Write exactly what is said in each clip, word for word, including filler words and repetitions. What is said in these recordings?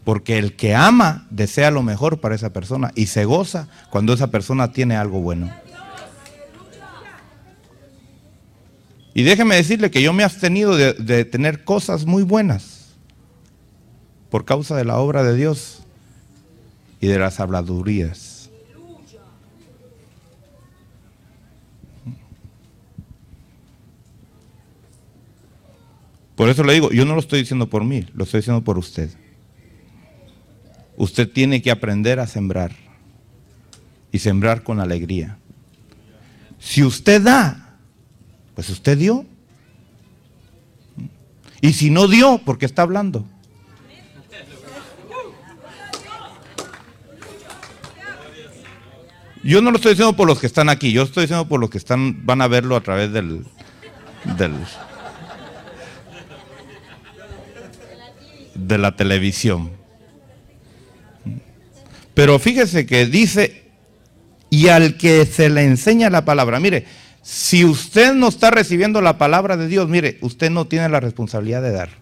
Porque el que ama desea lo mejor para esa persona y se goza cuando esa persona tiene algo bueno. Y déjeme decirle que yo me he abstenido de, de tener cosas muy buenas por causa de la obra de Dios y de las habladurías. Por eso le digo, yo no lo estoy diciendo por mí, lo estoy diciendo por usted. Usted tiene que aprender a sembrar y sembrar con alegría. Si usted da, pues usted dio. Y si no dio, ¿por qué está hablando? Yo no lo estoy diciendo por los que están aquí, yo estoy diciendo por los que están, van a verlo a través del, del de la televisión. Pero fíjese que dice, y al que se le enseña la palabra, mire, si usted no está recibiendo la palabra de Dios, mire, usted no tiene la responsabilidad de dar.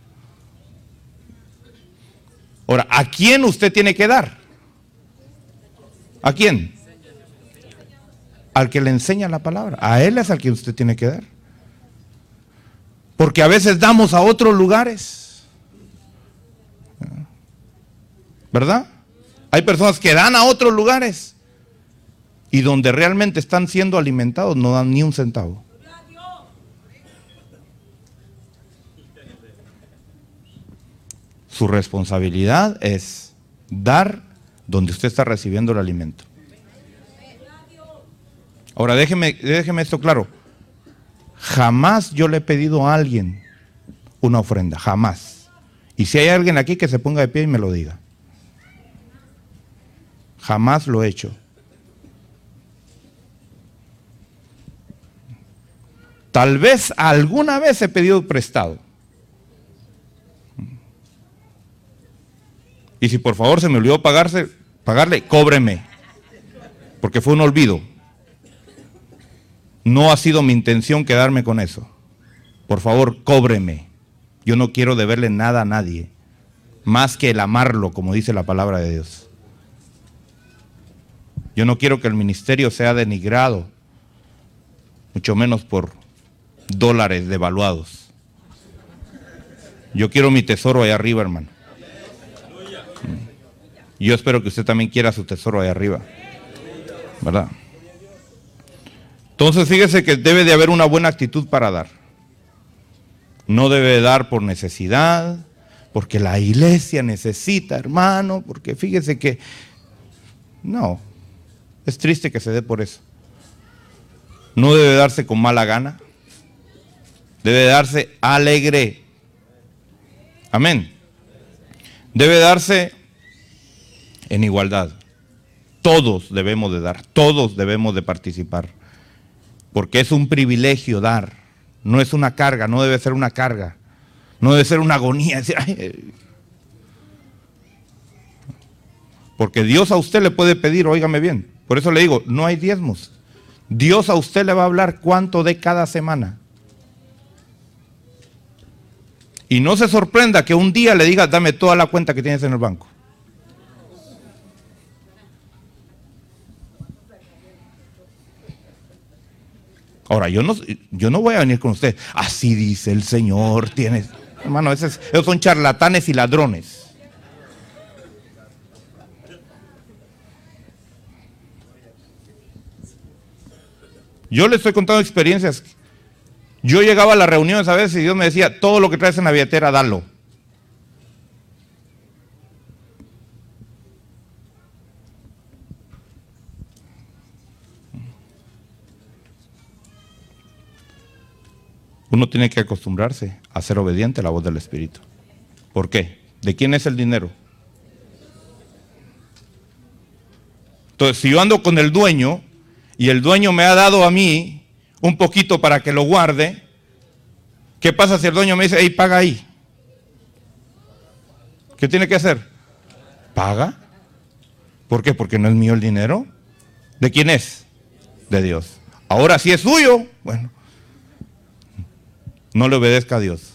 Ahora, ¿a quién usted tiene que dar? ¿A quién? Al que le enseña la palabra. A él es al que usted tiene que dar. Porque a veces damos a otros lugares, ¿verdad? Hay personas que dan a otros lugares y donde realmente están siendo alimentados no dan ni un centavo. Su responsabilidad es dar donde usted está recibiendo el alimento. Ahora déjeme, déjeme esto claro. Jamás yo le he pedido a alguien una ofrenda, jamás. Y si hay alguien aquí que se ponga de pie y me lo diga. Jamás lo he hecho. Tal vez alguna vez he pedido prestado. Y si por favor se me olvidó pagarse, pagarle, cóbreme. Porque fue un olvido. No ha sido mi intención quedarme con eso. Por favor, cóbreme. Yo no quiero deberle nada a nadie, más que el amarlo, como dice la palabra de Dios. Yo no quiero que el ministerio sea denigrado, mucho menos por dólares devaluados. Yo quiero mi tesoro allá arriba, hermano. Yo espero que usted también quiera su tesoro allá arriba, ¿verdad? Entonces fíjese que debe de haber una buena actitud para dar. No debe dar por necesidad, porque la iglesia necesita, hermano, porque fíjese que no, es triste que se dé por eso. No debe darse con mala gana, debe darse alegre. Amén. Debe darse en igualdad. Todos debemos de dar, todos debemos de participar. Porque es un privilegio dar, no es una carga, no debe ser una carga, no debe ser una agonía. Decir, ay. Porque Dios a usted le puede pedir, óigame bien, por eso le digo, no hay diezmos. Dios a usted le va a hablar cuánto de cada semana. Y no se sorprenda que un día le diga, dame toda la cuenta que tienes en el banco. Ahora, yo no, yo no voy a venir con usted. Así dice el Señor. Tienes, hermano, esos, esos son charlatanes y ladrones. Yo le estoy contando experiencias. Yo llegaba a las reuniones a veces y Dios me decía, todo lo que traes en la billetera, dalo. Uno tiene que acostumbrarse a ser obediente a la voz del Espíritu. ¿Por qué? ¿De quién es el dinero? Entonces, si yo ando con el dueño y el dueño me ha dado a mí un poquito para que lo guarde, ¿qué pasa si el dueño me dice, hey, paga ahí? ¿Qué tiene que hacer? ¿Paga? ¿Por qué? Porque no es mío el dinero. ¿De quién es? De Dios. Ahora, si es suyo, bueno, no le obedezca a Dios.